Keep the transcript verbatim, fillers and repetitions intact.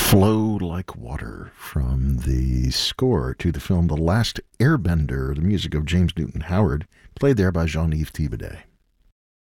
Flow Like Water from the score to the film The Last Airbender, the music of James Newton Howard, played there by Jean-Yves Thibaudet.